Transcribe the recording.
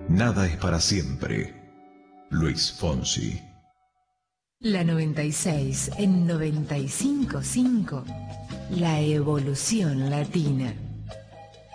Nada es para siempre. Luis Fonsi. La 96 en 95.5. La evolución latina.